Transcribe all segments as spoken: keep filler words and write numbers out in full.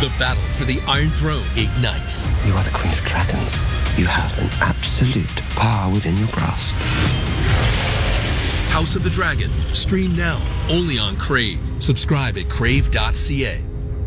The battle for the Iron Throne ignites. You are the Queen of Dragons. You have an absolute power within your grasp. House of the Dragon. Stream now, only on Crave. Subscribe at crave dot c a.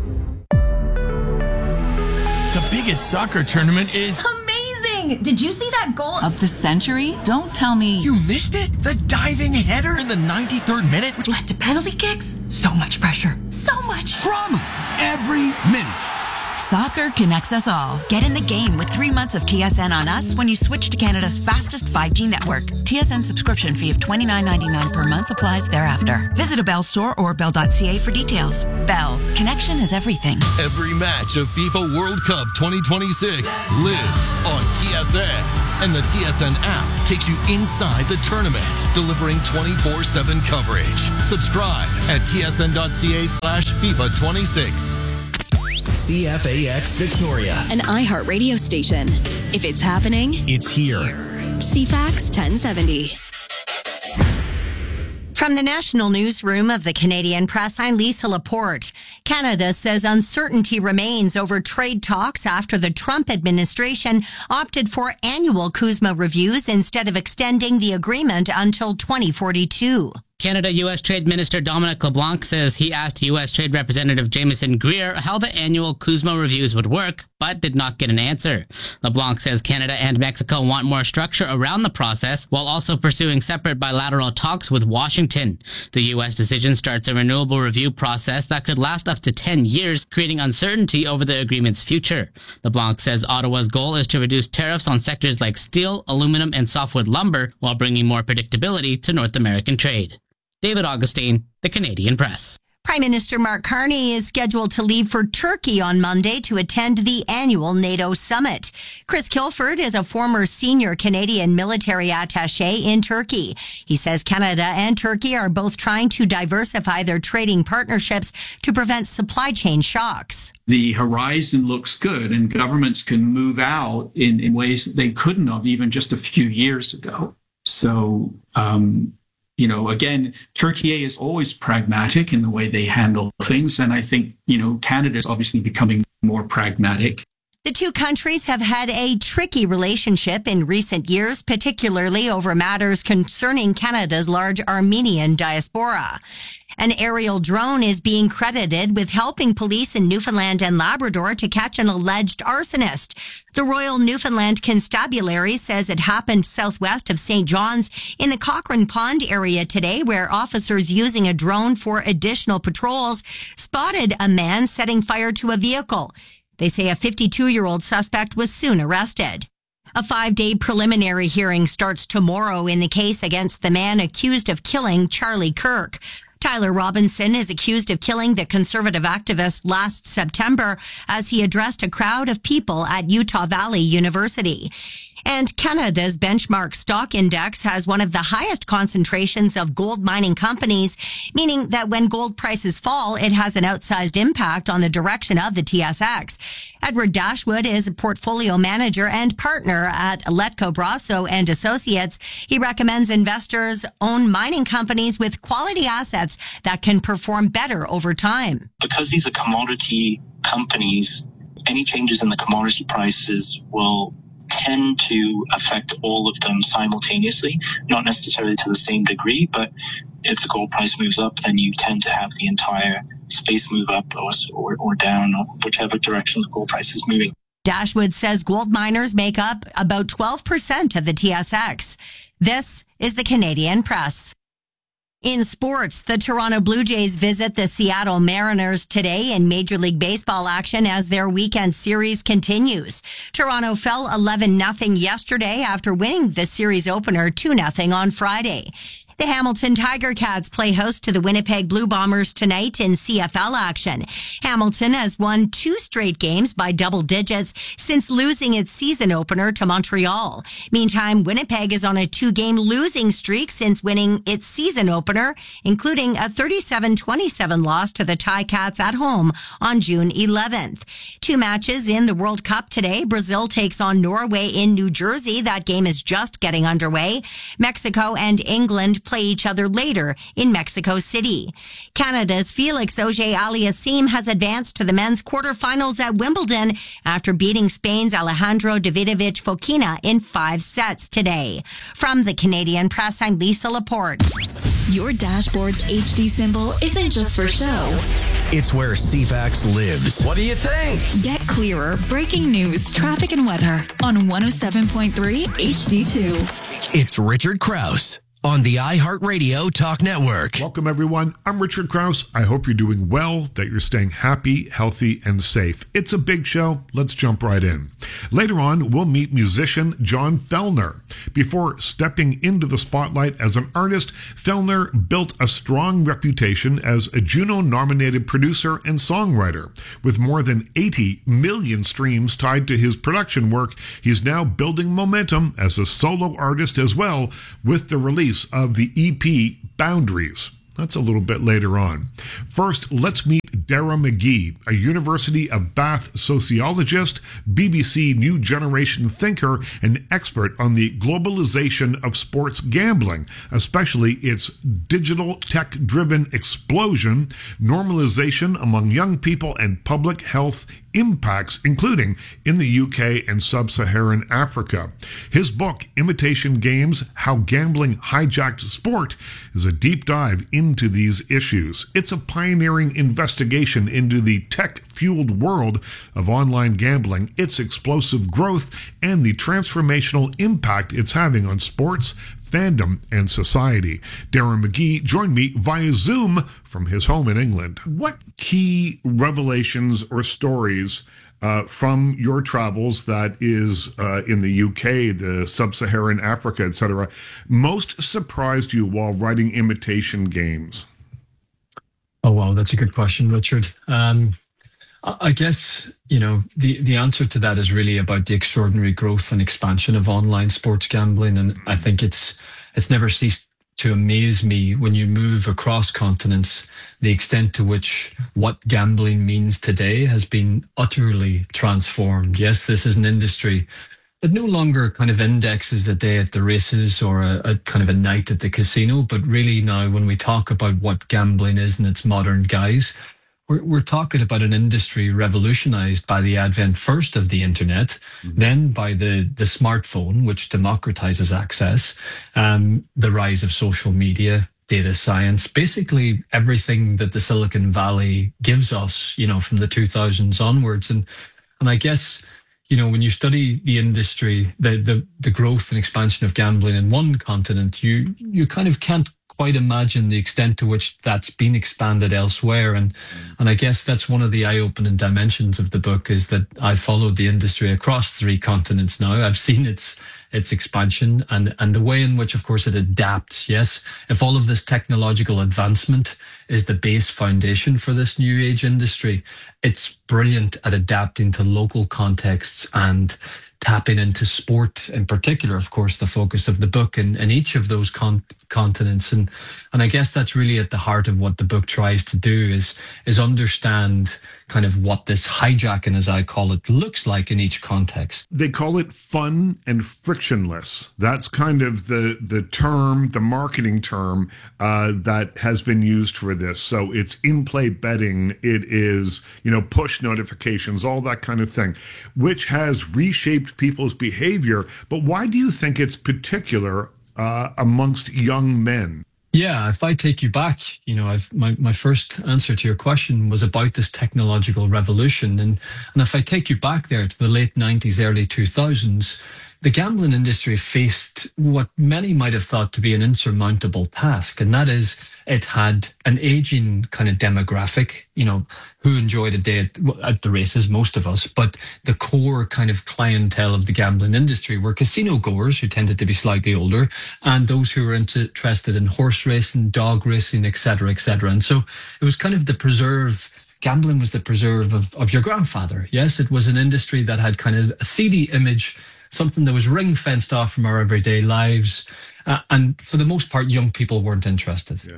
The biggest soccer tournament is... amazing! Did you see that goal of the century? Don't tell me... You missed it? The diving header in the ninety-third minute? which led to penalty kicks? So much pressure. So much drama every minute. Soccer connects us all. Get in the game with three months of T S N on us when you switch to Canada's fastest five G network. T S N subscription fee of twenty-nine ninety-nine per month applies thereafter. Visit a Bell store or bell dot c a for details. Bell. Connection is everything. Every match of FIFA World Cup twenty twenty-six lives on T S N. And the T S N app takes you inside the tournament, delivering twenty-four seven coverage. Subscribe at t s n dot c a slash FIFA twenty-six. C F A X Victoria, an iHeartRadio station. If it's happening, it's here. C FAX ten seventy. From the National Newsroom of the Canadian Press, I'm Lisa Laporte. Canada says uncertainty remains over trade talks after the Trump administration opted for annual C U S M A reviews instead of extending the agreement until twenty forty-two. Canada U S Trade Minister Dominic LeBlanc says he asked U S Trade Representative Jameson Greer how the annual C U S M A reviews would work, but did not get an answer. LeBlanc says Canada and Mexico want more structure around the process while also pursuing separate bilateral talks with Washington. The U S decision starts a renewable review process that could last up to ten years, creating uncertainty over the agreement's future. LeBlanc says Ottawa's goal is to reduce tariffs on sectors like steel, aluminum, and softwood lumber while bringing more predictability to North American trade. David Augustine, The Canadian Press. Prime Minister Mark Carney is scheduled to leave for Turkey on Monday to attend the annual NATO summit. Chris Kilford is a former senior Canadian military attaché in Turkey. He says Canada and Turkey are both trying to diversify their trading partnerships to prevent supply chain shocks. The horizon looks good, and governments can move out in, in ways that they couldn't have even just a few years ago. So, um, You know, again, Turkey is always pragmatic in the way they handle things. And I think, you know, Canada is obviously becoming more pragmatic. The two countries have had a tricky relationship in recent years, particularly over matters concerning Canada's large Armenian diaspora. An aerial drone is being credited with helping police in Newfoundland and Labrador to catch an alleged arsonist. The Royal Newfoundland Constabulary says it happened southwest of Saint John's in the Cochrane Pond area today, where officers using a drone for additional patrols spotted a man setting fire to a vehicle. They say a fifty-two-year-old suspect was soon arrested. A five-day preliminary hearing starts tomorrow in the case against the man accused of killing Charlie Kirk. Tyler Robinson is accused of killing the conservative activist last September as he addressed a crowd of people at Utah Valley University. And Canada's benchmark stock index has one of the highest concentrations of gold mining companies, meaning that when gold prices fall, it has an outsized impact on the direction of the T S X. Edward Dashwood is a portfolio manager and partner at Letco Brasso and Associates. He recommends investors own mining companies with quality assets that can perform better over time. Because these are commodity companies, any changes in the commodity prices will tend to affect all of them simultaneously, not necessarily to the same degree, but if the gold price moves up, then you tend to have the entire space move up or, or, or down, or whichever direction the gold price is moving. Dashwood says gold miners make up about twelve percent of the T S X. This is the Canadian Press. In sports, the Toronto Blue Jays visit the Seattle Mariners today in Major League Baseball action as their weekend series continues. Toronto fell eleven nothing yesterday after winning the series opener two nothing on Friday. The Hamilton Tiger Cats play host to the Winnipeg Blue Bombers tonight in C F L action. Hamilton has won two straight games by double digits since losing its season opener to Montreal. Meantime, Winnipeg is on a two-game losing streak since winning its season opener, including a thirty-seven twenty-seven loss to the Ticats at home on June eleventh. Two matches in the World Cup today. Brazil takes on Norway in New Jersey. That game is just getting underway. Mexico and England play each other later in Mexico City. Canada's Felix Auger-Aliassime has advanced to the men's quarterfinals at Wimbledon after beating Spain's Alejandro Davidovich Fokina in five sets today. From the Canadian Press, I'm Lisa Laporte. Your dashboard's H D symbol isn't just for show. It's where C FAX lives. What do you think? Get clearer breaking news, traffic, and weather on one oh seven point three H D two. It's Richard Krause on the iHeartRadio Talk Network. Welcome, everyone. I'm Richard Krause. I hope you're doing well, that you're staying happy, healthy, and safe. It's a big show. Let's jump right in. Later on, we'll meet musician John Fellner. Before stepping into the spotlight as an artist, Fellner built a strong reputation as a Juno-nominated producer and songwriter. With more than eighty million streams tied to his production work, he's now building momentum as a solo artist as well, with the release of the E P Boundaries. That's a little bit later on. First, let's meet Dara McGee, a University of Bath sociologist, B B C New Generation thinker, and expert on the globalization of sports gambling, especially its digital tech-driven explosion, normalization among young people, and public health impacts, including in the U K and sub-Saharan Africa. His book, Imitation Games: How Gambling Hijacked Sport, is a deep dive into these issues. It's a pioneering investigation into the tech-fueled world of online gambling, its explosive growth, and the transformational impact it's having on sports, fandom, and society. Dara McGee joined me via Zoom from his home in England. What key revelations or stories uh, from your travels, that is uh, in the U K, the sub-Saharan Africa, et cetera, most surprised you while writing Imitation Games? Oh, wow, that's a good question, Richard. Um, I guess, you know, the, the answer to that is really about the extraordinary growth and expansion of online sports gambling. And I think it's it's never ceased to amaze me when you move across continents, the extent to which what gambling means today has been utterly transformed. Yes, this is an industry that no longer kind of indexes a day at the races or a, a kind of a night at the casino, but really now when we talk about what gambling is in its modern guise, We're, we're talking about an industry revolutionized by the advent first of the internet, mm-hmm. then by the, the smartphone, which democratizes access, um, the rise of social media, data science, basically everything that the Silicon Valley gives us, you know, from the two thousands onwards. And and I guess, you know, when you study the industry, the the, the growth and expansion of gambling in one continent, you you kind of can't quite imagine the extent to which that's been expanded elsewhere. And and I guess that's one of the eye-opening dimensions of the book, is that I've followed the industry across three continents now. I've seen its its expansion and, and the way in which, of course, it adapts. Yes, if all of this technological advancement is the base foundation for this new age industry, it's brilliant at adapting to local contexts and tapping into sport in particular, of course, the focus of the book in, in each of those con- continents. And and I guess that's really at the heart of what the book tries to do, is, is understand kind of what this hijacking, as I call it, looks like in each context. They call it fun and frictionless. That's kind of the, the term, the marketing term uh, that has been used for this. So it's in-play betting. It is, you know, push notifications, all that kind of thing, which has reshaped people's behavior. But why do you think it's particular uh, amongst young men? Yeah, if I take you back, you know, I've, my, my first answer to your question was about this technological revolution. And, and if I take you back there to the late nineties, early two thousands, the gambling industry faced what many might have thought to be an insurmountable task. And that is, it had an aging kind of demographic, you know, who enjoyed a day at, at the races, most of us. But the core kind of clientele of the gambling industry were casino goers, who tended to be slightly older, and those who were interested in horse racing, dog racing, et cetera, et cetera. And so it was kind of the preserve. Gambling was the preserve of, of your grandfather. Yes, it was an industry that had kind of a seedy image, something that was ring fenced off from our everyday lives. Uh, and for the most part, young people weren't interested. Yeah.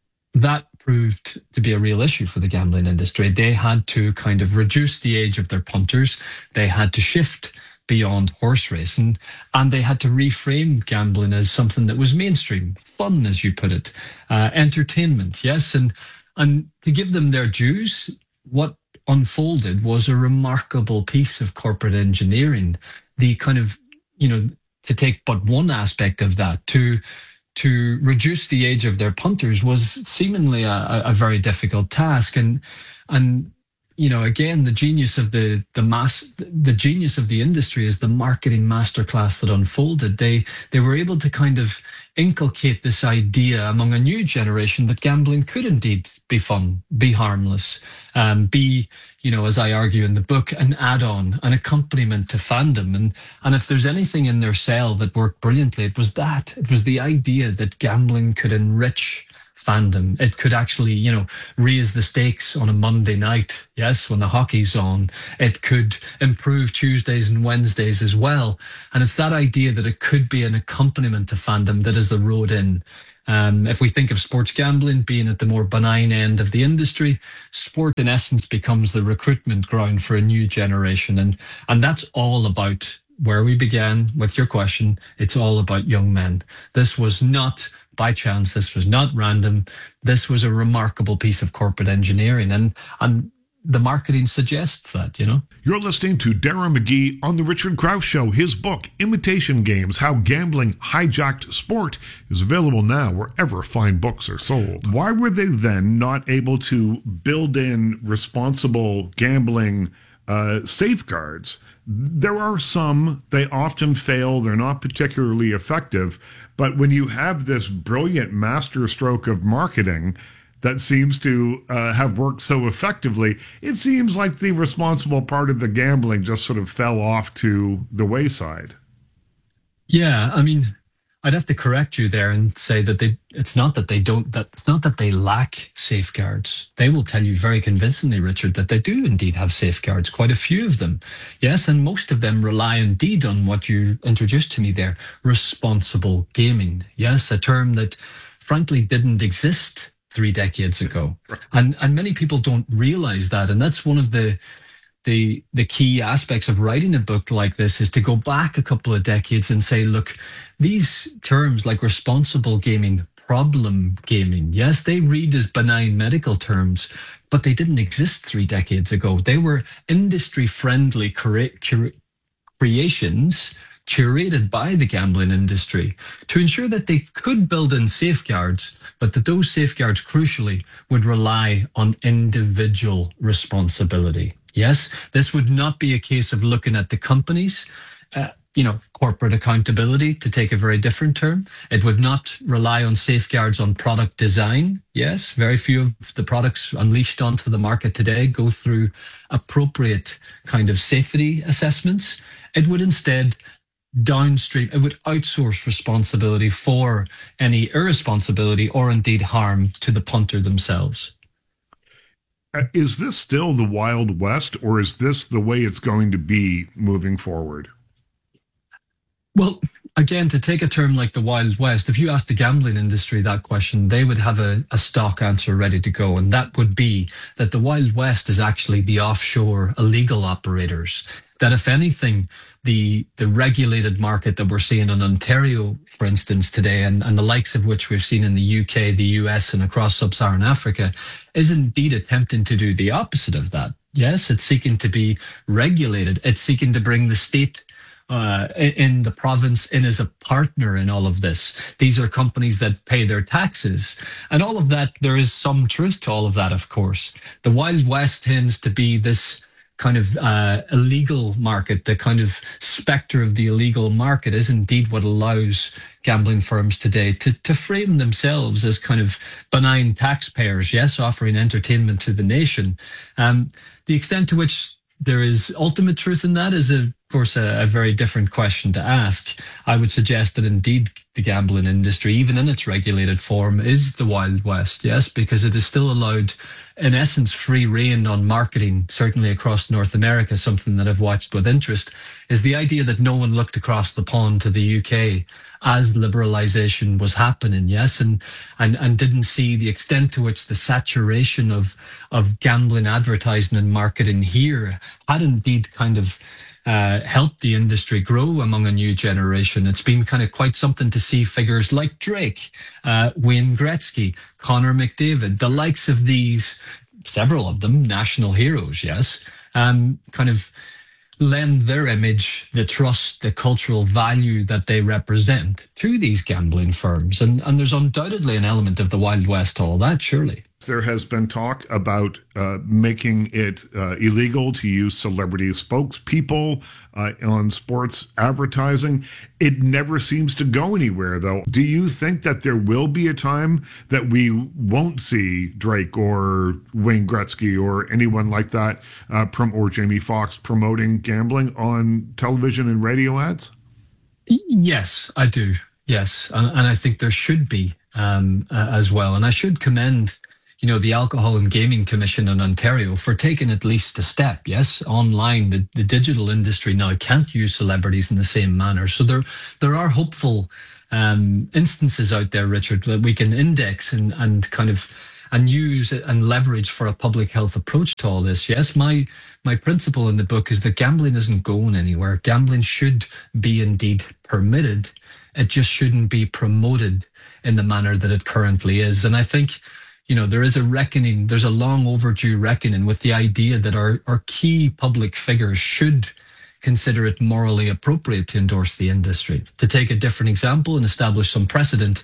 That proved to be a real issue for the gambling industry. They had to kind of reduce the age of their punters. They had to shift beyond horse racing, and they had to reframe gambling as something that was mainstream, fun, as you put it, uh, entertainment, yes, and and to give them their dues, what unfolded was a remarkable piece of corporate engineering. The kind of, you know, to take but one aspect of that, to to reduce the age of their punters was seemingly a, a very difficult task, and and. You know, again, the genius of the the mass, the genius of the industry is the marketing masterclass that unfolded. They they were able to kind of inculcate this idea among a new generation that gambling could indeed be fun, be harmless, um, be, you know, as I argue in the book, an add-on, an accompaniment to fandom. And and if there's anything in their cell that worked brilliantly, it was that. It was the idea that gambling could enrich fandom. It could actually, you know, raise the stakes on a Monday night, yes, when the hockey's on. It could improve Tuesdays and Wednesdays as well. And it's that idea that it could be an accompaniment to fandom that is the road in. Um, if we think of sports gambling being at the more benign end of the industry, sport in essence becomes the recruitment ground for a new generation. And, and that's all about where we began with your question. It's all about young men. This was not by chance. This was not random. This was a remarkable piece of corporate engineering. And, and the marketing suggests that, you know. You're listening to Darren McGee on The Richard Krause Show. His book, Imitation Games, How Gambling Hijacked Sport, is available now wherever fine books are sold. Why were they then not able to build in responsible gambling uh, safeguards? There are some, they often fail, they're not particularly effective, but when you have this brilliant masterstroke of marketing that seems to uh, have worked so effectively, it seems like the responsible part of the gambling just sort of fell off to the wayside. Yeah, I mean, I'd have to correct you there and say that they it's not that they don't that it's not that they lack safeguards. They will tell you very convincingly, Richard, that they do indeed have safeguards, quite a few of them. Yes, and most of them rely indeed on what you introduced to me there, responsible gaming. Yes, a term that frankly didn't exist three decades ago. And and many people don't realize that. And that's one of the The, the key aspects of writing a book like this is to go back a couple of decades and say, look, these terms like responsible gaming, problem gaming, yes, they read as benign medical terms, but they didn't exist three decades ago. They were industry-friendly cura- cura- creations curated by the gambling industry to ensure that they could build in safeguards, but that those safeguards, crucially, would rely on individual responsibility. Yes, this would not be a case of looking at the companies, uh, you know, corporate accountability, to take a very different term. It would not rely on safeguards on product design. Yes, very few of the products unleashed onto the market today go through appropriate kind of safety assessments. It would instead downstream, it would outsource responsibility for any irresponsibility or indeed harm to the punter themselves. Uh, is this still the Wild West, or is this the way it's going to be moving forward? Well, again, to take a term like the Wild West, if you ask the gambling industry that question, they would have a, a stock answer ready to go. And that would be that the Wild West is actually the offshore illegal operators. That if anything, the the regulated market that we're seeing in Ontario, for instance, today, and, and the likes of which we've seen in the U K, the U S, and across sub-Saharan Africa, is indeed attempting to do the opposite of that. Yes, it's seeking to be regulated. It's seeking to bring the state uh, in the province in as a partner in all of this. These are companies that pay their taxes. And all of that, there is some truth to all of that, of course. The Wild West tends to be this kind of uh, illegal market. The kind of specter of the illegal market is indeed what allows gambling firms today to, to frame themselves as kind of benign taxpayers, yes, offering entertainment to the nation. Um, the extent to which there is ultimate truth in that is, of course, a, a very different question to ask. I would suggest that indeed the gambling industry, even in its regulated form, is the Wild West, yes, because it is still allowed, in essence, free rein on marketing, certainly across North America. Something that I've watched with interest is the idea that no one looked across the pond to the U K as liberalization was happening, yes, and and and didn't see the extent to which the saturation of of gambling advertising and marketing here had indeed kind of uh, helped the industry grow among a new generation. It's been kind of quite something to see figures like Drake, uh, Wayne Gretzky, Connor McDavid, the likes of these, several of them, national heroes, yes, um, kind of lend their image, the trust, the cultural value that they represent to these gambling firms. And, and there's undoubtedly an element of the Wild West to all that, surely. There has been talk about uh, making it uh, illegal to use celebrity spokespeople uh, on sports advertising. It never seems to go anywhere, though. Do you think that there will be a time that we won't see Drake or Wayne Gretzky or anyone like that, uh, prom- or Jamie Foxx promoting gambling on television and radio ads? Yes, I do. Yes. And, and I think there should be um, uh, as well. And I should commend you know, the Alcohol and Gaming Commission in Ontario for taking at least a step. Yes, online, the, the digital industry now can't use celebrities in the same manner. So there there are hopeful um, instances out there, Richard, that we can index and, and kind of and use and leverage for a public health approach to all this. Yes, my my principle in the book is that gambling isn't going anywhere. Gambling should be indeed permitted. It just shouldn't be promoted in the manner that it currently is. And I think, you know, there is a reckoning, there's a long overdue reckoning with the idea that our, our key public figures should consider it morally appropriate to endorse the industry. To take a different example and establish some precedent,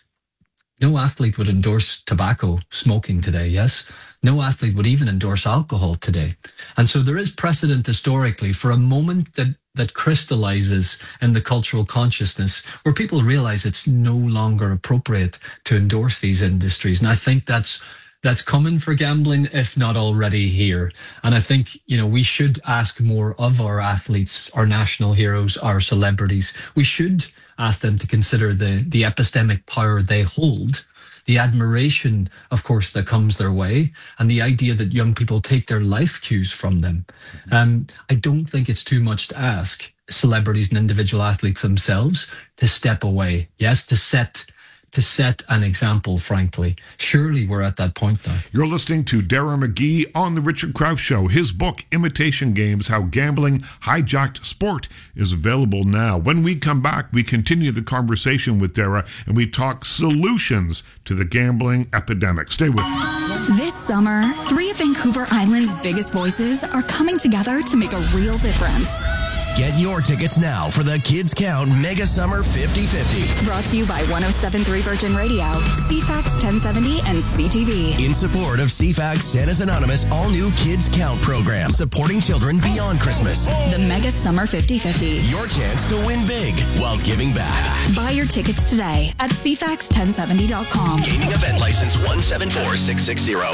no athlete would endorse tobacco smoking today, yes? No athlete would even endorse alcohol today. And so there is precedent historically for a moment that that crystallizes in the cultural consciousness where people realize it's no longer appropriate to endorse these industries. And I think that's that's coming for gambling, if not already here. And I think, you know, we should ask more of our athletes, our national heroes, our celebrities. We should ask them to consider the, the epistemic power they hold, the admiration, of course, that comes their way, and the idea that young people take their life cues from them. Um, I don't think it's too much to ask celebrities and individual athletes themselves to step away. Yes, to set to set an example, frankly. Surely we're at that point now. You're listening to Dara McGee on The Richard Krause Show. His book, Imitation Games, How Gambling Hijacked Sport, is available now. When we come back, we continue the conversation with Dara, and we talk solutions to the gambling epidemic. Stay with me. This summer, three of Vancouver Island's biggest voices are coming together to make a real difference. Get your tickets now for the Kids Count Mega Summer fifty fifty. Brought to you by one oh seven point three Virgin Radio, C FAX ten seventy, and C T V. In support of C FAX Santa's Anonymous all-new Kids Count program, supporting children beyond Christmas. The Mega Summer fifty fifty. Your chance to win big while giving back. Buy your tickets today at C FAX ten seventy dot com. Gaming event license one seven four six six zero.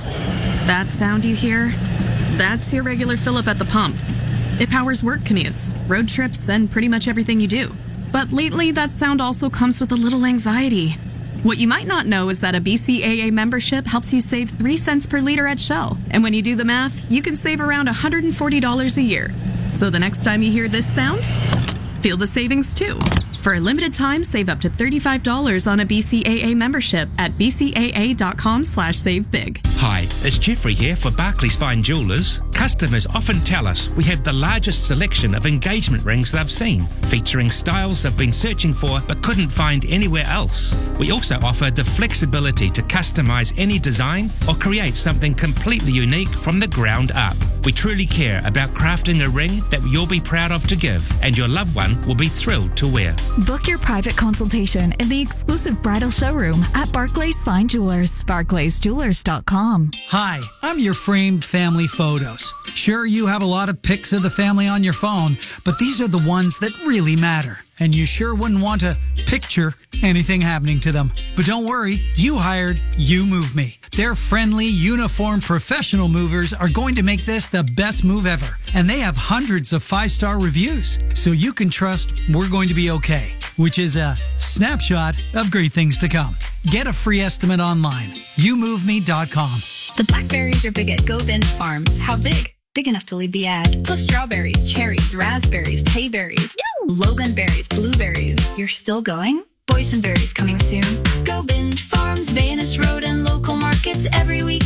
That sound you hear? That's your regular fill-up at the pump. It powers work commutes, road trips, and pretty much everything you do. But lately, that sound also comes with a little anxiety. What you might not know is that a B C A A membership helps you save three cents per liter at Shell. And when you do the math, you can save around one hundred forty dollars a year. So the next time you hear this sound, feel the savings too. For a limited time, save up to thirty-five dollars on a B C A A membership at bcaa.com slash save big. Hi, it's Jeffrey here for Barclays Fine Jewelers. Customers often tell us we have the largest selection of engagement rings they've seen, featuring styles they've been searching for but couldn't find anywhere else. We also offer the flexibility to customize any design or create something completely unique from the ground up. We truly care about crafting a ring that you'll be proud of to give, and your loved one will be thrilled to wear. Book your private consultation in the exclusive bridal showroom at Barclays Fine Jewelers, barclays jewelers dot com. Hi, I'm your framed family photos. Sure, you have a lot of pics of the family on your phone, but these are the ones that really matter. And you sure wouldn't want to picture anything happening to them. But don't worry, you hired You Move Me. Their friendly, uniformed, professional movers are going to make this the best move ever. And they have hundreds of five-star reviews, so you can trust we're going to be okay, which is a snapshot of great things to come. Get a free estimate online, you move me dot com. The blackberries are big at Go Bend Farms. How big? Big enough to lead the ad. Plus strawberries, cherries, raspberries, tayberries, loganberries, blueberries. You're still going? Boysenberries coming soon. Go Bend Farms, Vaness Road, and local markets every weekend.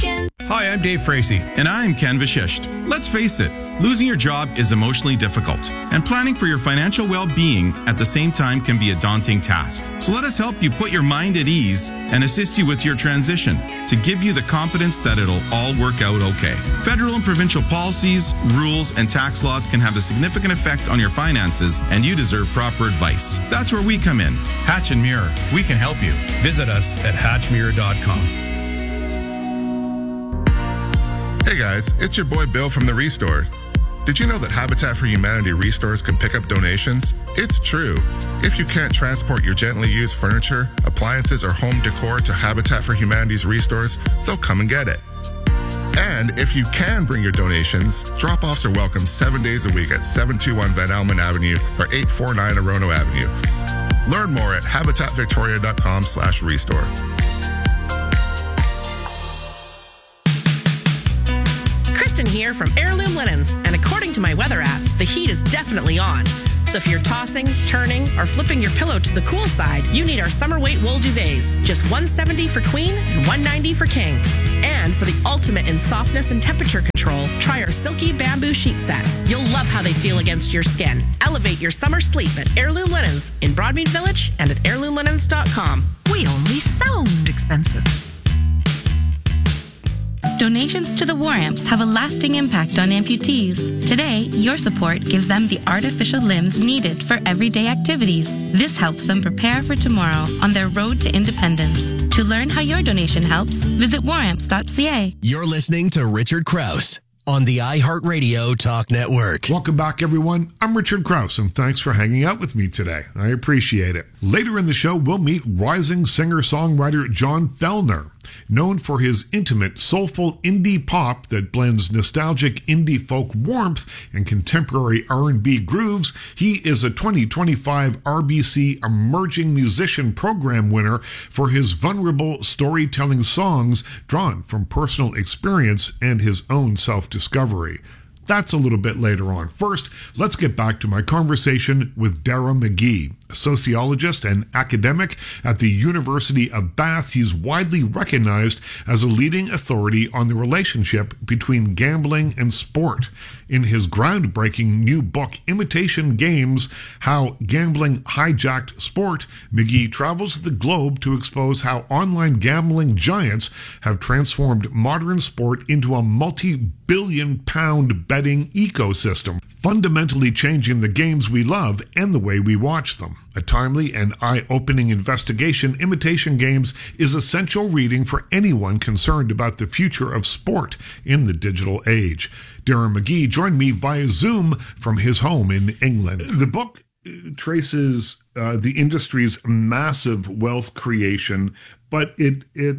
Hi, I'm Dave Frazee. And I'm Ken Vashisht. Let's face it, losing your job is emotionally difficult, and planning for your financial well-being at the same time can be a daunting task. So let us help you put your mind at ease and assist you with your transition to give you the confidence that it'll all work out okay. Federal and provincial policies, rules, and tax laws can have a significant effect on your finances, and you deserve proper advice. That's where we come in. Hatch and Muir, we can help you. Visit us at hatch muir dot com. Hey guys, it's your boy Bill from The Restore. Did you know that Habitat for Humanity Restores can pick up donations? It's true. If you can't transport your gently used furniture, appliances, or home decor to Habitat for Humanity's Restores, they'll come and get it. And if you can bring your donations, drop-offs are welcome seven days a week at seven two one Van Almen Avenue or eight four nine Orono Avenue. Learn more at habitat victoria dot com slash restore. Kristen here from Heirloom Linens, and according to my weather app, the heat is definitely on. So if you're tossing, turning, or flipping your pillow to the cool side, you need our summer weight wool duvets. Just one hundred seventy dollars for queen and one hundred ninety dollars for king. And for the ultimate in softness and temperature control, try our silky bamboo sheet sets. You'll love how they feel against your skin. Elevate your summer sleep at Heirloom Linens in Broadmead Village and at heirloom linens dot com. We only sound expensive. Donations to the War Amps have a lasting impact on amputees. Today, your support gives them the artificial limbs needed for everyday activities. This helps them prepare for tomorrow on their road to independence. To learn how your donation helps, visit war amps dot c a. You're listening to Richard Krause on the iHeartRadio Talk Network. Welcome back, everyone. I'm Richard Krause, and thanks for hanging out with me today. I appreciate it. Later in the show, we'll meet rising singer-songwriter John Fellner. Known for his intimate, soulful indie pop that blends nostalgic indie folk warmth and contemporary R and B grooves, he is a twenty twenty-five R B C Emerging Musician Program winner for his vulnerable storytelling songs drawn from personal experience and his own self-discovery. That's a little bit later on. First, let's get back to my conversation with Dara McGee, a sociologist and academic at the University of Bath. He's widely recognized as a leading authority on the relationship between gambling and sport. In his groundbreaking new book, Imitation Games: How Gambling Hijacked Sport, McGee travels the globe to expose how online gambling giants have transformed modern sport into a multi-billion pound betting ecosystem, fundamentally changing the games we love and the way we watch them. A timely and eye-opening investigation, Imitation Games is essential reading for anyone concerned about the future of sport in the digital age. Darren McGee joined me via Zoom from his home in England. The book traces uh, the industry's massive wealth creation, but it it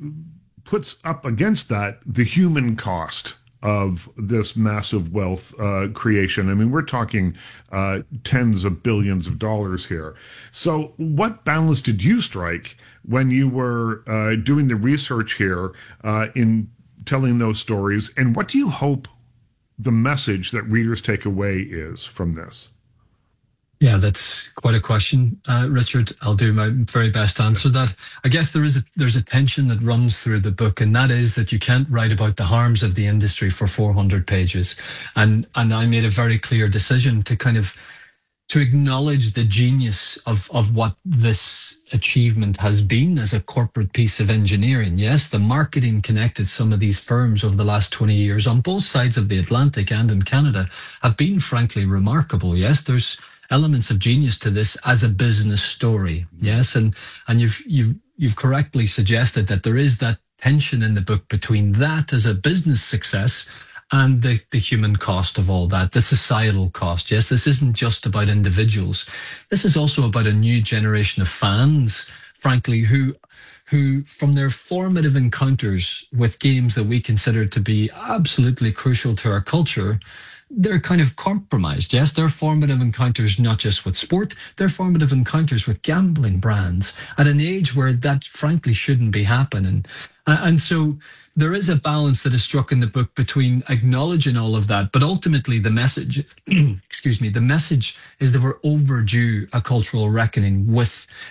puts up against that the human cost of this massive wealth uh, creation. I mean, we're talking uh, tens of billions of dollars here. So what balance did you strike when you were uh, doing the research here uh, in telling those stories? And what do you hope the message that readers take away is from this? Yeah, that's quite a question, uh, Richard. I'll do my very best to answer that. I guess there is a, there's a tension that runs through the book, and that is that you can't write about the harms of the industry for four hundred pages. And and I made a very clear decision to kind of to acknowledge the genius of of what this achievement has been as a corporate piece of engineering. Yes, the marketing connected some of these firms over the last twenty years on both sides of the Atlantic and in Canada have been frankly remarkable. Yes, there's elements of genius to this as a business story. Yes, and and you've you've you've correctly suggested that there is that tension in the book between that as a business success and the, the human cost of all that, the societal cost. Yes, this isn't just about individuals. This is also about a new generation of fans, frankly, who who from their formative encounters with games that we consider to be absolutely crucial to our culture, they're kind of compromised. Yes, they're formative encounters not just with sport, they're formative encounters with gambling brands at an age where that frankly shouldn't be happening. And so there is a balance that is struck in the book between acknowledging all of that, but ultimately the message, excuse me, the message is that we're overdue a cultural reckoning with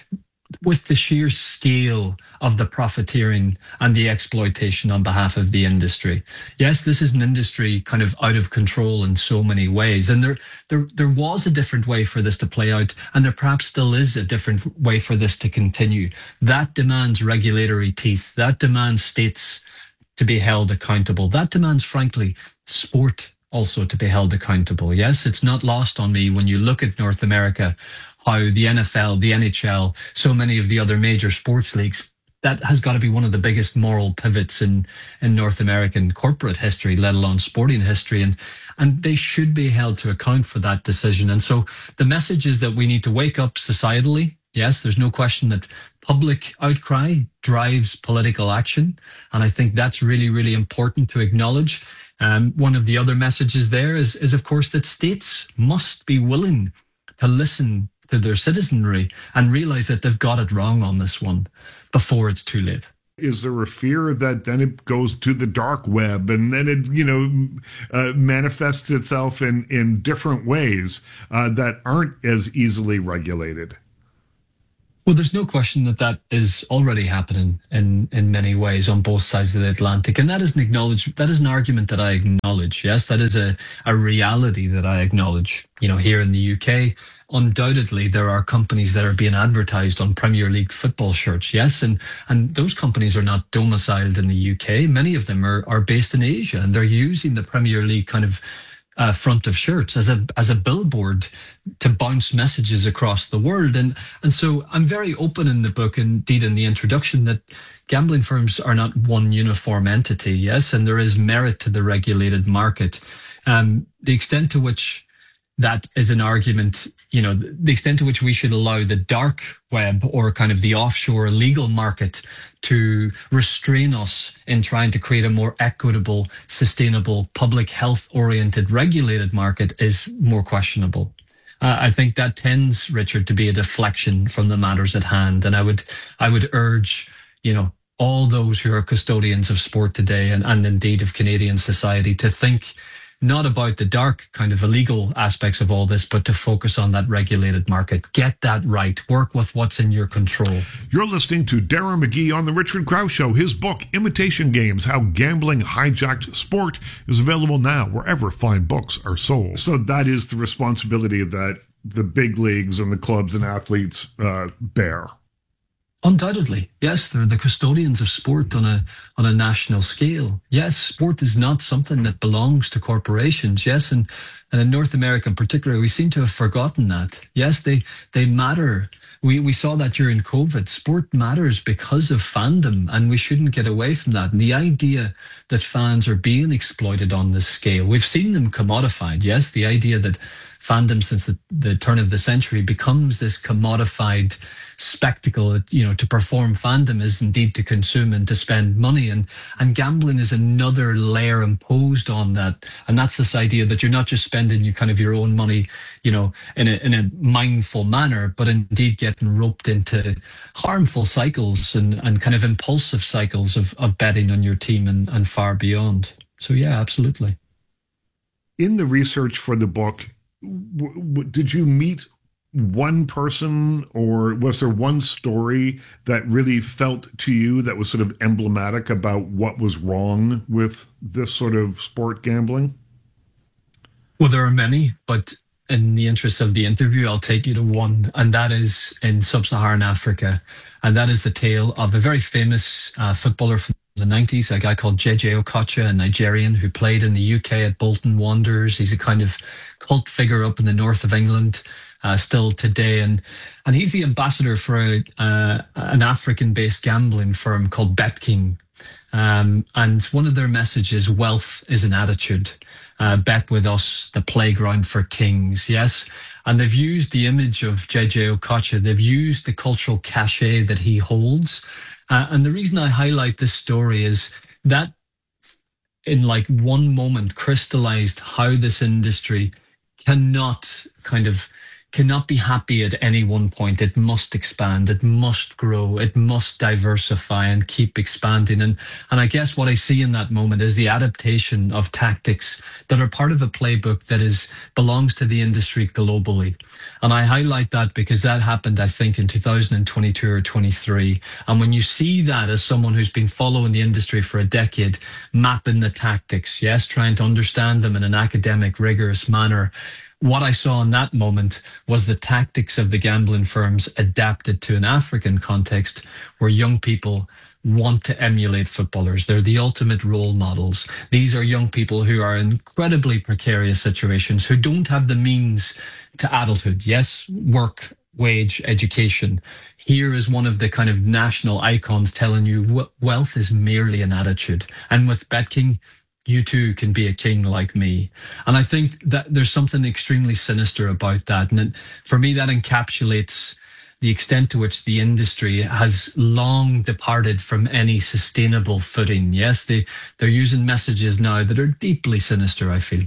with the sheer scale of the profiteering and the exploitation on behalf of the industry. Yes, this is an industry kind of out of control in so many ways. And there, there, there was a different way for this to play out, and there perhaps still is a different way for this to continue. That demands regulatory teeth. That demands states to be held accountable. That demands, frankly, sport also to be held accountable. Yes, it's not lost on me when you look at North America, how the N F L, the N H L, so many of the other major sports leagues, that has got to be one of the biggest moral pivots in, in North American corporate history, let alone sporting history. And, and they should be held to account for that decision. And so the message is that we need to wake up societally. Yes, there's no question that public outcry drives political action. And I think that's really, really important to acknowledge. Um, one of the other messages there is, is, of course, that states must be willing to listen to their citizenry and realize that they've got it wrong on this one before it's too late. Is there a fear that then it goes to the dark web and then it, you know, uh, manifests itself in, in different ways uh, that aren't as easily regulated? Well, there's no question that that is already happening in, in many ways on both sides of the Atlantic. And that is an acknowledge, that is an argument that I acknowledge. Yes, that is a, a reality that I acknowledge. You know, here in the U K, undoubtedly, there are companies that are being advertised on Premier League football shirts. Yes, and, and those companies are not domiciled in the U K. Many of them are, are based in Asia, and they're using the Premier League kind of Uh, front of shirts as a as a billboard to bounce messages across the world. And and so I'm very open in the book, indeed in the introduction, that gambling firms are not one uniform entity, yes, and there is merit to the regulated market. Um, the extent to which that is an argument, you know, the extent to which we should allow the dark web or kind of the offshore illegal market to restrain us in trying to create a more equitable, sustainable, public health-oriented, regulated market is more questionable. Uh, I think that tends, Richard, to be a deflection from the matters at hand. And I would, I would urge, you know, all those who are custodians of sport today and, and indeed of Canadian society to think not about the dark kind of illegal aspects of all this, but to focus on that regulated market. Get that right. Work with what's in your control. You're listening to Darren McGee on The Richard Krause Show. His book, Imitation Games, How Gambling Hijacked Sport, is available now wherever fine books are sold. So that is the responsibility that the big leagues and the clubs and athletes uh, bear. Undoubtedly, yes, they're the custodians of sport on a on a national scale. Yes, sport is not something that belongs to corporations. Yes, and, and in North America in particular, we seem to have forgotten that. Yes, they they matter. We we saw that during COVID. Sport matters because of fandom, and we shouldn't get away from that. And the idea that fans are being exploited on this scale, we've seen them commodified. Yes, the idea that fandom since the, the turn of the century becomes this commodified spectacle, you know, to perform fandom is indeed to consume and to spend money. And, and gambling is another layer imposed on that. And that's this idea that you're not just spending your kind of your own money, you know, in a, in a mindful manner, but indeed getting roped into harmful cycles and, and kind of impulsive cycles of, of betting on your team and, and far beyond. So, yeah, absolutely. In the research for the book, w- w- did you meet one person, or was there one story that really felt to you that was sort of emblematic about what was wrong with this sort of sport gambling? Well, there are many, but in the interest of the interview, I'll take you to one, and that is in sub-Saharan Africa. And that is the tale of a very famous uh, footballer from the nineties, a guy called J J Okocha, a Nigerian who played in the U K at Bolton Wanderers. He's a kind of cult figure up in the north of England. Uh, still today, and and he's the ambassador for a, uh, an African-based gambling firm called BetKing, um, and one of their messages, wealth is an attitude. Uh, bet with us, the playground for kings. Yes, and they've used the image of J J Okocha. They've used the cultural cachet that he holds, uh, and the reason I highlight this story is that in like one moment crystallized how this industry cannot kind of cannot be happy at any one point. It must expand, it must grow, it must diversify and keep expanding. And and I guess what I see in that moment is the adaptation of tactics that are part of a playbook that is belongs to the industry globally. And I highlight that because that happened, I think, in two thousand twenty-two or twenty-three. And when you see that as someone who's been following the industry for a decade, mapping the tactics, yes, trying to understand them in an academic, rigorous manner, what I saw in that moment was the tactics of the gambling firms adapted to an African context where young people want to emulate footballers. They're the ultimate role models. These are young people who are in incredibly precarious situations, who don't have the means to adulthood. Yes, work, wage, education. Here is one of the kind of national icons telling you wealth is merely an attitude. And with BetKing, you too can be a king like me. And I think that there's something extremely sinister about that. And it, for me, that encapsulates the extent to which the industry has long departed from any sustainable footing. Yes, they, they're using messages now that are deeply sinister, I feel.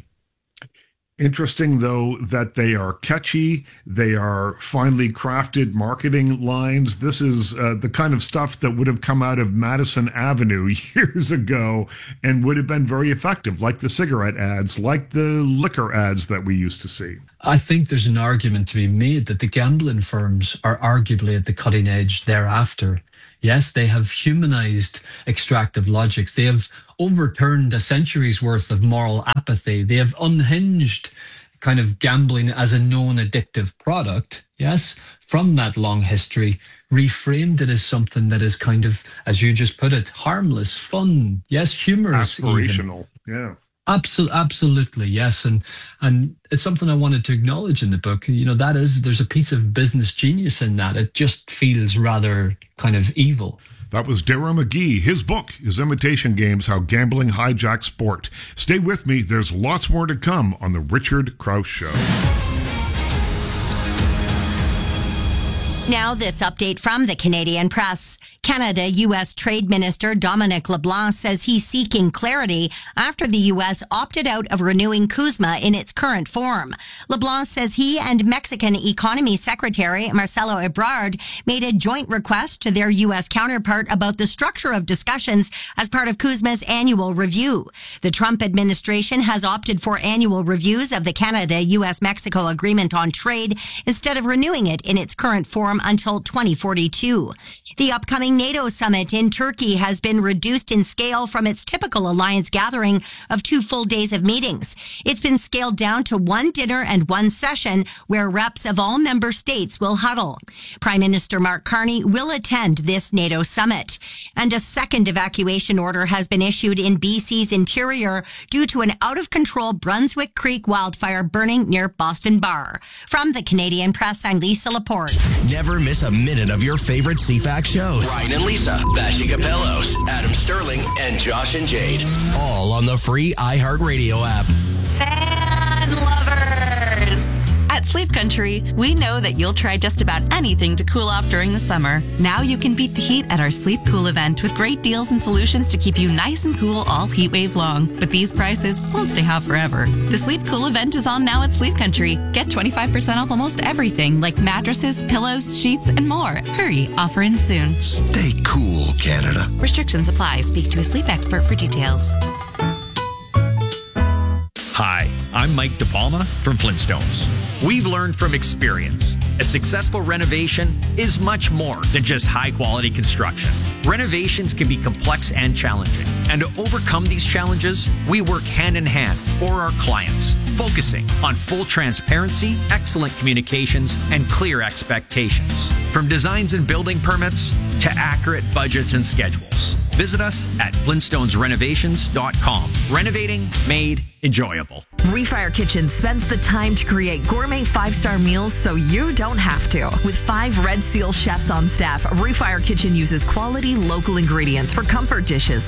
Interesting, though, that they are catchy. They are finely crafted marketing lines. This is uh, the kind of stuff that would have come out of Madison Avenue years ago and would have been very effective, like the cigarette ads, like the liquor ads that we used to see. I think there's an argument to be made that the gambling firms are arguably at the cutting edge thereafter. Yes, they have humanized extractive logics. They have overturned a century's worth of moral apathy. They have unhinged kind of gambling as a known addictive product, yes, from that long history, reframed it as something that is kind of, as you just put it, harmless, fun, yes, humorous. Aspirational, even. yeah. Absolutely, absolutely, yes, and and it's something I wanted to acknowledge in the book. You know, that is, there's a piece of business genius in that. It just feels rather kind of evil. That was Dara McGee. His book is Imitation Games, How Gambling Hijacked Sport. Stay with me. There's lots more to come on The Richard Crouse Show. Now, this update from the Canadian Press. Canada U S Trade Minister Dominic LeBlanc says he's seeking clarity after the U S opted out of renewing CUSMA in its current form. LeBlanc says he and Mexican Economy Secretary Marcelo Ebrard made a joint request to their U S counterpart about the structure of discussions as part of CUSMA's annual review. The Trump administration has opted for annual reviews of the Canada-U S-Mexico Agreement on Trade instead of renewing it in its current form until twenty forty-two. The upcoming NATO summit in Turkey has been reduced in scale from its typical alliance gathering of two full days of meetings. It's been scaled down to one dinner and one session where reps of all member states will huddle. Prime Minister Mark Carney will attend this NATO summit. And a second evacuation order has been issued in B C's interior due to an out-of-control Brunswick Creek wildfire burning near Boston Bar. From the Canadian Press, I'm Lisa Laporte. Never miss a minute of your favorite C FAC shows. Ryan and Lisa, Bashi Capellos, Adam Sterling, and Josh and Jade. All on the free iHeartRadio app. Fan lovers! At Sleep Country, we know that you'll try just about anything to cool off during the summer. Now you can beat the heat at our Sleep Cool event with great deals and solutions to keep you nice and cool all heat wave long. But these prices won't stay hot forever. The Sleep Cool event is on now at Sleep Country. Get twenty-five percent off almost everything like mattresses, pillows, sheets, and more. Hurry, offer ends soon. Stay cool, Canada. Restrictions apply. Speak to a sleep expert for details. Hi, I'm Mike DePalma from Flintstones. We've learned from experience. A successful renovation is much more than just high-quality construction. Renovations can be complex and challenging. And to overcome these challenges, we work hand-in-hand for our clients, focusing on full transparency, excellent communications, and clear expectations. From designs and building permits to accurate budgets and schedules. Visit us at flintstones renovations dot com. Renovating made enjoyable. Refire Kitchen spends the time to create gourmet five-star meals so you don't have to. With five Red Seal chefs on staff, Refire Kitchen uses quality local ingredients for comfort dishes like their lasagna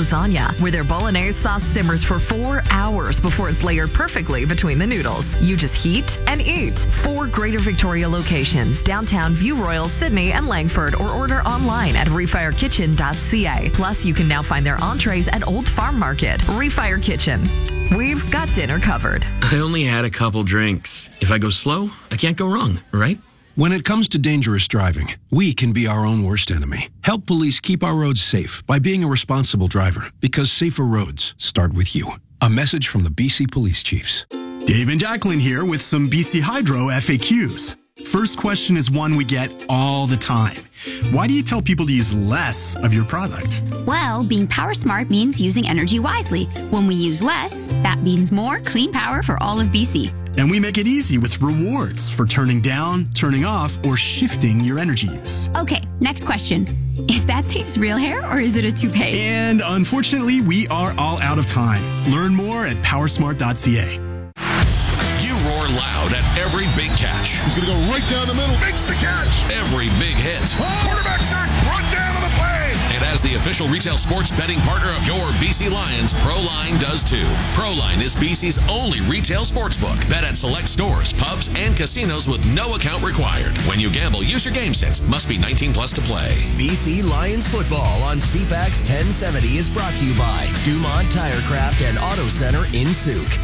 lasagna, where their bolognese sauce simmers for four hours before it's layered perfectly between the noodles. You just heat and eat. Four Greater Victoria locations, downtown View Royal, Sydney, and Langford, or order online at refire kitchen dot c a. Plus, you can now find their entrees at Old Farm Market. Refire Kitchen. We've got dinner covered. I only had a couple drinks. If I go slow, I can't go wrong, right? When it comes to dangerous driving, we can be our own worst enemy. Help police keep our roads safe by being a responsible driver, because safer roads start with you. A message from the B C Police Chiefs. Dave and Jacqueline here with some B C Hydro F A Qs. First question is one we get all the time. Why do you tell people to use less of your product? Well, being power smart means using energy wisely. When we use less, that means more clean power for all of B C. And we make it easy with rewards for turning down, turning off, or shifting your energy use. Okay, next question. Is that Dave's real hair or is it a toupee? And unfortunately, we are all out of time. Learn more at power smart dot c a. You roar loud at every big catch. He's going to go right down the middle. Makes the catch. Every big hit. Quarterback sack brought down on the play. And as the official retail sports betting partner of your B C Lions, ProLine does too. ProLine is B C's only retail sportsbook. Bet at select stores, pubs, and casinos with no account required. When you gamble, use your game sense. Must be nineteen plus to play. B C Lions football on C FAX ten seventy is brought to you by Dumont Tirecraft and Auto Center in Souk.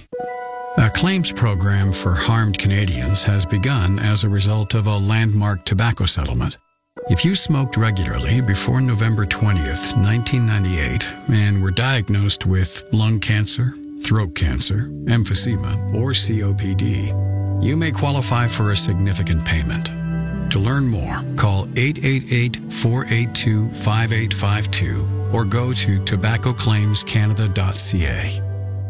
A claims program for harmed Canadians has begun as a result of a landmark tobacco settlement. If you smoked regularly before November twentieth, nineteen ninety-eight, and were diagnosed with lung cancer, throat cancer, emphysema, or C O P D, you may qualify for a significant payment. To learn more, call eight eight eight, four eight two, five eight five two or go to tobacco claims canada dot c a.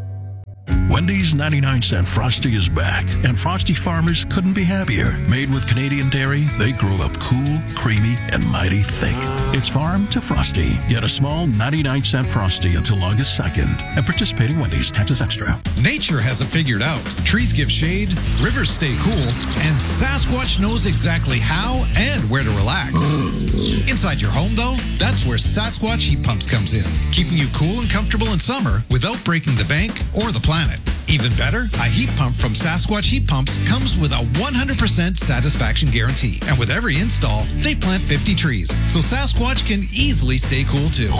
Wendy's ninety-nine cent Frosty is back, and Frosty farmers couldn't be happier. Made with Canadian dairy, they grow up cool, creamy, and mighty thick. It's farm to Frosty. Get a small ninety-nine cent Frosty until August second at participating Wendy's. Taxes extra. Nature has it figured out. Trees give shade, rivers stay cool, and Sasquatch knows exactly how and where to relax. Inside your home, though, that's where Sasquatch Heat Pumps comes in, keeping you cool and comfortable in summer without breaking the bank or the planet. Even better, a heat pump from Sasquatch Heat Pumps comes with a one hundred percent satisfaction guarantee. And with every install, they plant fifty trees, so Sasquatch can easily stay cool too.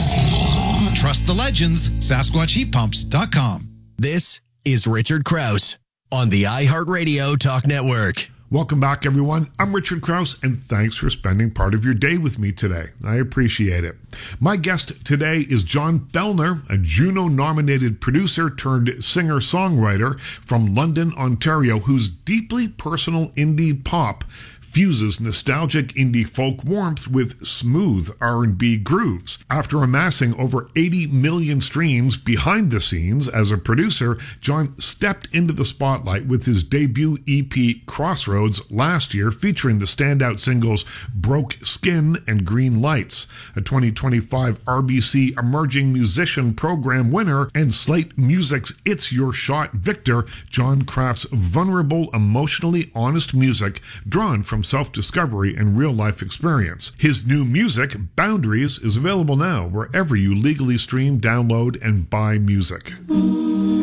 Trust the legends, Sasquatch Heat Pumps dot com. This is Richard Krause on the iHeartRadio Talk Network. Welcome back, everyone. I'm Richard Krause, and thanks for spending part of your day with me today. I appreciate it. My guest today is John Fellner, a Juno-nominated producer turned singer-songwriter from London, Ontario, whose deeply personal indie pop fuses nostalgic indie folk warmth with smooth R and B grooves. After amassing over eighty million streams behind the scenes as a producer, John stepped into the spotlight with his debut E P Crossroads last year, featuring the standout singles Broke Skin and Green Lights. A twenty twenty-five R B C Emerging Musician Program winner and Slate Music's It's Your Shot victor, John crafts vulnerable, emotionally honest music drawn from self-discovery and real-life experience. His new music, Boundaries, is available now wherever you legally stream, download, and buy music.